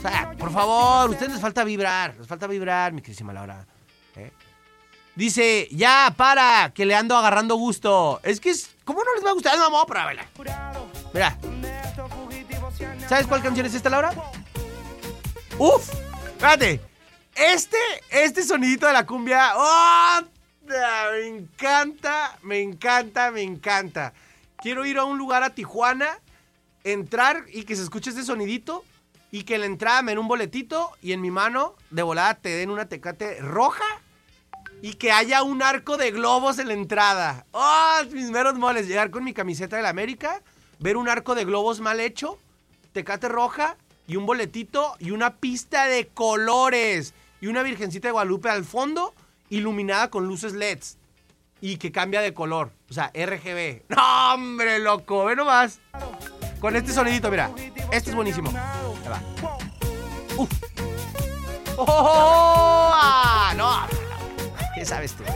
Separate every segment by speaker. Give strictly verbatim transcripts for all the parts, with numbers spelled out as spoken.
Speaker 1: sea, por favor, a ustedes les falta vibrar, les falta vibrar, mi queridísima Laura. ¿Eh? Dice, ya, para, que le ando agarrando gusto. Es que, es, ¿cómo no les va a gustar? No, vamos para bailar. Mira. ¿Sabes cuál canción es esta, Laura? Uf, espérate. Este, este sonidito de la cumbia, ¡oh! Me encanta, me encanta, me encanta. Quiero ir a un lugar a Tijuana, entrar y que se escuche este sonidito y que en la entrada me den un boletito y en mi mano de volada te den una Tecate roja y que haya un arco de globos en la entrada. ¡Oh! Mis meros moles. Llegar con mi camiseta de la América, ver un arco de globos mal hecho, Tecate roja y un boletito y una pista de colores y una Virgencita de Guadalupe al fondo iluminada con luces L E Ds y que cambia de color, o sea, R G B. ¡No, hombre, loco! Ve nomás. Con este sonidito, mira. Este es buenísimo. Ahí va. ¡Uf! ¡Oh! oh, oh! ¡Ah! No, ¿qué sabes tú?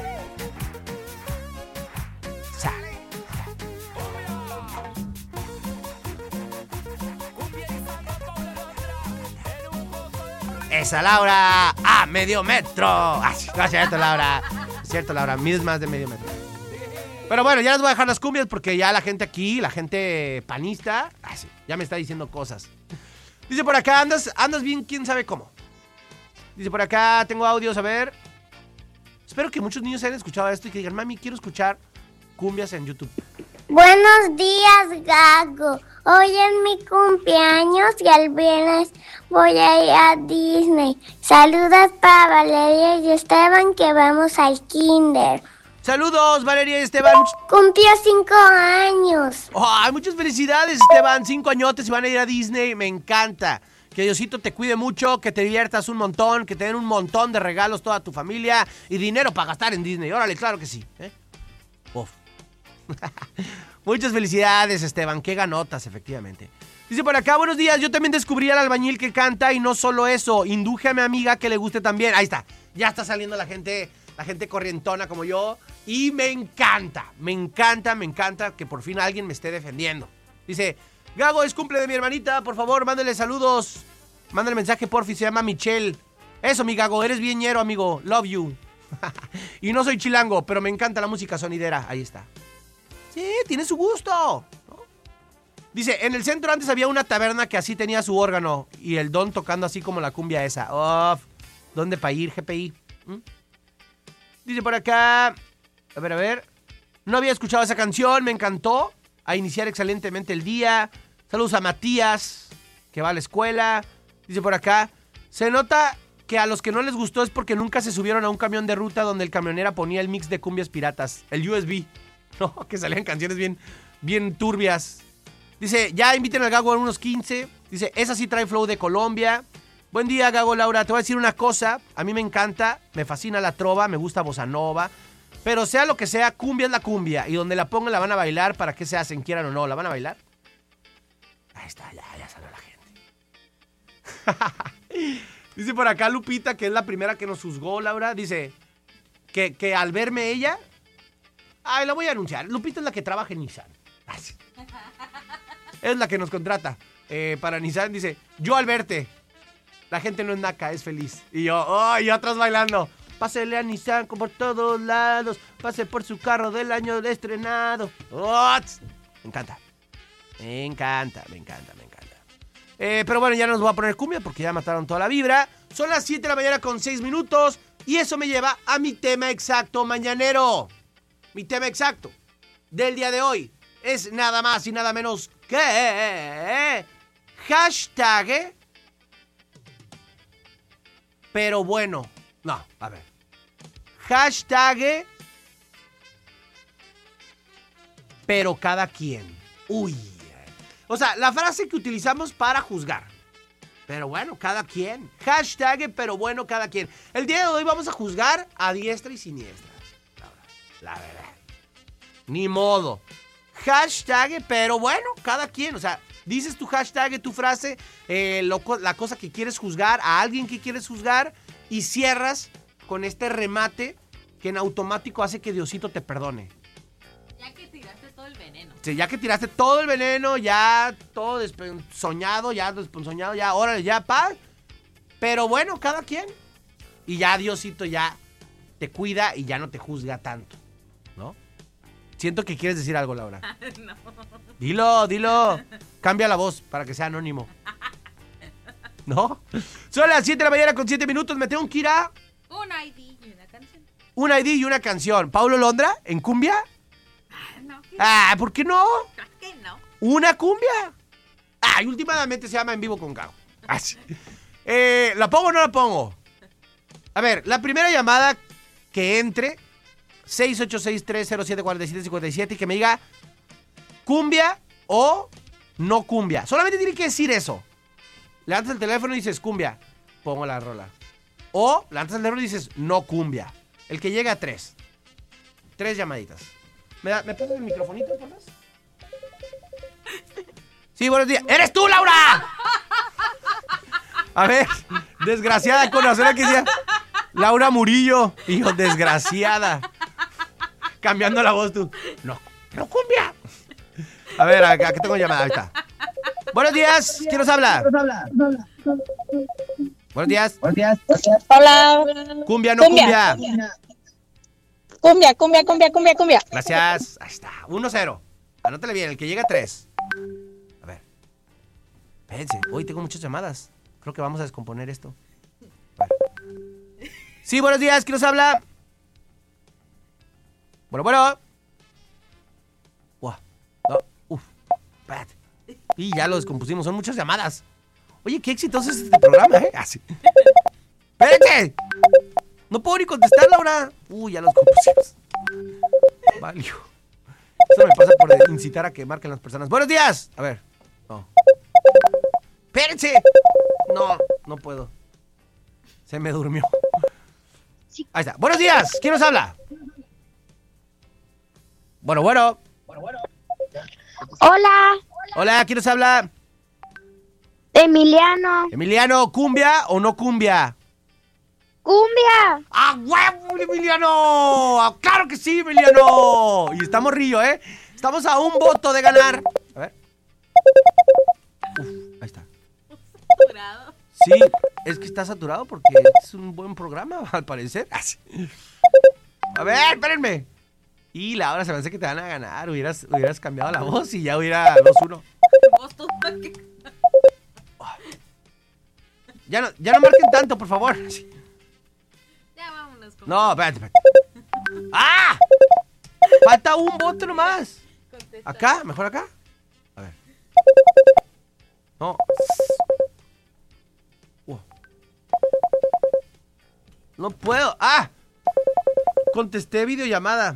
Speaker 1: Sale. Esa Laura a medio metro. Ah, no es cierto, Laura. Es cierto, Laura. Mides más de medio metro. Pero bueno, ya les voy a dejar las cumbias porque ya la gente aquí, la gente panista, ah, sí, ya me está diciendo cosas. Dice por acá, andas, andas bien, quién sabe cómo. Dice por acá, tengo audios, a ver. Espero que muchos niños hayan escuchado esto y que digan, mami, quiero escuchar cumbias en YouTube.
Speaker 2: Buenos días, Gago. Hoy es mi cumpleaños y el viernes voy a ir a Disney. Saludos para Valeria y Esteban que vamos al kinder.
Speaker 1: Saludos, Valeria y Esteban.
Speaker 2: Cumplió cinco años.
Speaker 1: ¡Ay, muchas felicidades, Esteban! Cinco añotes y van a ir a Disney. Me encanta. Que Diosito te cuide mucho, que te diviertas un montón, que te den un montón de regalos toda tu familia y dinero para gastar en Disney. Órale, claro que sí. ¿eh? Uf. Muchas felicidades, Esteban. Qué ganotas, efectivamente. Dice por acá, buenos días. Yo también descubrí al albañil que canta y no solo eso. Induje a mi amiga que le guste también. Ahí está. Ya está saliendo la gente, la gente corrientona como yo. Y me encanta, me encanta, me encanta que por fin alguien me esté defendiendo. Dice, Gago, es cumple de mi hermanita. Por favor, mándale saludos. Mándale mensaje, porfi. Se llama Michelle. Eso, mi Gago. Eres bien ñero, amigo. Love you. Y no soy chilango, pero me encanta la música sonidera. Ahí está. Sí, tiene su gusto, ¿no? Dice, en el centro antes había una taberna que así tenía su órgano y el don tocando así como la cumbia esa. Uf, ¿dónde para ir, G P I? ¿Mm? Dice por acá, a ver, a ver, no había escuchado esa canción, me encantó. A iniciar excelentemente el día. Saludos a Matías, que va a la escuela. Dice por acá, se nota que a los que no les gustó es porque nunca se subieron a un camión de ruta donde el camionera ponía el mix de cumbias piratas, el U S B. No, que salían canciones bien, bien turbias. Dice, ya inviten al Gago a unos quince. Dice, esa sí trae flow de Colombia. Buen día, Gago, Laura. Te voy a decir una cosa. A mí me encanta, me fascina la trova, me gusta bossa nova. Pero sea lo que sea, cumbia es la cumbia. Y donde la pongan la van a bailar, para que se hacen, quieran o no. ¿La van a bailar? Ahí está, ya, ya salió la gente. Dice por acá Lupita, que es la primera que nos juzgó, Laura. Dice, que, que al verme ella... Ay, la voy a anunciar. Lupita es la que trabaja en Nissan. Es la que nos contrata eh, para Nissan. Dice, yo al verte, la gente no es naca, es feliz. Y yo, oh, y otros bailando. Pásele a Nissan por todos lados. Pase por su carro del año de estrenado. Oh, me encanta. Me encanta, me encanta, me encanta. Eh, pero bueno, ya no nos voy a poner cumbia porque ya mataron toda la vibra. Son las siete de la mañana con seis minutos. Y eso me lleva a mi tema exacto mañanero. Mi tema exacto del día de hoy es nada más y nada menos que hashtag pero bueno. No, a ver. Hashtag pero cada quien. Uy. O sea, la frase que utilizamos para juzgar. Pero bueno, cada quien. Hashtag pero bueno, cada quien. El día de hoy vamos a juzgar a diestra y siniestra. La verdad. Ni modo. Hashtag, pero bueno, cada quien. O sea, dices tu hashtag, tu frase, eh, lo, la cosa que quieres juzgar, a alguien que quieres juzgar, y cierras con este remate que en automático hace que Diosito te perdone.
Speaker 3: Ya que tiraste todo el veneno.
Speaker 1: Sí, ya que tiraste todo el veneno, ya todo desponsoñado, ya desponsoñado, ya, órale, ya, pa. Pero bueno, cada quien. Y ya Diosito ya te cuida y ya no te juzga tanto, ¿no? Siento que quieres decir algo, Laura.
Speaker 3: No.
Speaker 1: Dilo, dilo. Cambia la voz para que sea anónimo. ¿No? Son las siete de la mañana con siete minutos. Me tengo que ir a...
Speaker 3: Un I D y una canción.
Speaker 1: Un I D y una canción. ¿Paulo Londra en cumbia?
Speaker 3: Ah, no. ¿qué?
Speaker 1: Ah, ¿por qué no?
Speaker 3: Claro que no.
Speaker 1: ¿Una cumbia? Ah, y últimamente se llama En Vivo con Gago. Ah, sí. eh, ¿La pongo o no la pongo? A ver, la primera llamada que entre, seis ocho seis, tres cero siete, cuatro siete cinco siete, y que me diga cumbia o no cumbia. Solamente tiene que decir eso. Levantas el teléfono y dices cumbia, pongo la rola. O levantas el teléfono y dices no cumbia. El que llega a tres. Tres llamaditas. ¿Me, da, ¿me pones el microfonito, por favor? Sí, buenos días. ¡Eres tú, Laura! A ver, desgraciada conocedora que decía Laura Murillo. Hijo, desgraciada. Cambiando la voz tú. No, no cumbia. A ver, acá que tengo llamada. Ahí está. Buenos días. ¿Quién nos habla? Buenos días.
Speaker 4: Buenos días.
Speaker 5: Hola.
Speaker 1: Cumbia, no
Speaker 5: Cumbia.
Speaker 1: cumbia.
Speaker 5: Cumbia, cumbia, cumbia, cumbia, cumbia.
Speaker 1: Gracias. Ahí está. uno cero. Anótale bien, el que llega a tres. A ver. Espérense. Hoy tengo muchas llamadas. Creo que vamos a descomponer esto. A ver. Sí, buenos días. ¿Quién nos habla? Bueno, bueno. Uah. No. Uf. Espérate. Y ya lo descompusimos. Son muchas llamadas. Oye, qué exitoso es este programa, ¿eh? Así. ¡Espérense! No puedo ni contestar, Laura. Uy, ya los compusimos. Valio. Esto me pasa por incitar a que marquen las personas. ¡Buenos días! A ver. No. ¡Espérense! No, no puedo. Se me durmió. Ahí está. ¡Buenos días! ¿Quién nos habla? Bueno, bueno.
Speaker 2: Hola,
Speaker 1: Hola, ¿quién nos habla?
Speaker 2: Emiliano.
Speaker 1: Emiliano, ¿cumbia o no cumbia?
Speaker 2: Cumbia.
Speaker 1: ¡Ah, huevo, Emiliano! ¡Ah, claro que sí, Emiliano! Y estamos río, ¿eh? Estamos a un voto de ganar. A ver. Uf, ahí está.
Speaker 3: Saturado.
Speaker 1: Sí, es que está saturado porque es un buen programa, al parecer. Ah, sí. A ver, espérenme. Y Laura, se me hace que te van a ganar. Hubieras, hubieras cambiado la voz y ya hubiera dos uno.
Speaker 3: Vos tú, ¿qué?
Speaker 1: Ya no, ya no marquen tanto, por favor. Sí.
Speaker 3: Ya vámonos con...
Speaker 1: No, espérate, espérate. ¡Ah! Falta un voto nomás.
Speaker 3: contestar.
Speaker 1: ¿Acá? ¿Mejor acá? A ver. No. Uh. No puedo. ¡Ah! Contesté videollamada.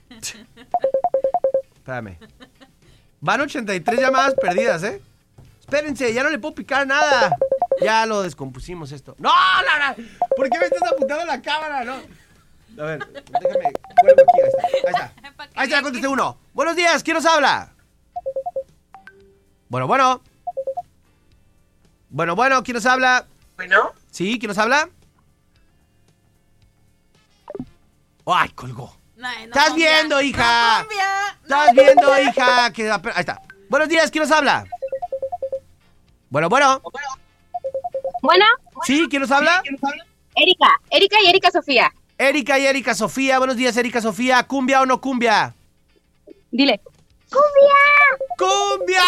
Speaker 1: Espérame. Van ochenta y tres llamadas perdidas, ¿eh? Espérense, ya no le puedo picar nada. Ya lo descompusimos esto. ¡No, Laura! ¿Por qué me estás apuntando a la cámara? No. A ver, déjame. Vuelvo aquí. Ahí está. Ahí está. Ahí está, ya contesté uno. Buenos días, ¿quién nos habla? Bueno, bueno. Bueno, bueno, ¿quién nos habla?
Speaker 4: Bueno.
Speaker 1: ¿Sí? ¿Quién nos habla? ¡Ay, colgó!
Speaker 3: No, no
Speaker 1: ¡Estás
Speaker 3: cumbia.
Speaker 1: viendo, hija!
Speaker 3: No cumbia.
Speaker 1: ¿Estás viendo, hija? Que... Ahí está. Buenos días, ¿quién nos habla? Bueno, bueno.
Speaker 5: Bueno,
Speaker 1: ¿Sí? ¿Quién nos habla?
Speaker 5: Erika, Erika y Erika Sofía.
Speaker 1: Erika y Erika Sofía. Buenos días, Erika Sofía. ¿Cumbia o no cumbia?
Speaker 5: Dile.
Speaker 1: ¡Cumbia!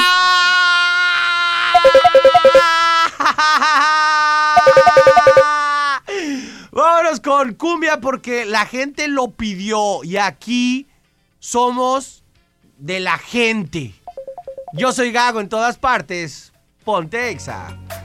Speaker 1: Vámonos con cumbia porque la gente lo pidió y aquí somos de la gente. Yo soy Gago en todas partes. Ponte Exa.